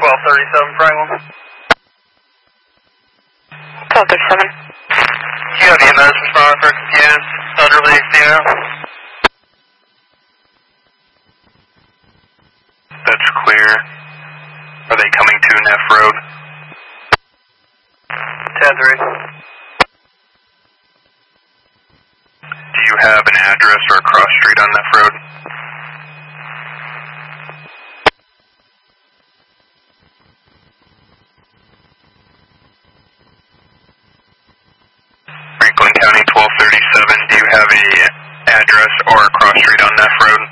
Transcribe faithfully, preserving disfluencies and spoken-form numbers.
twelve thirty-seven Franklin. twelve thirty-seven. You have E M S responder for confused, elderly female. That's clear. Are they coming to Neff Road? ten three. Do you have an address or a cross street on Neff Road? Franklin County twelve thirty-seven, do you have a address or a cross street on Neff Road?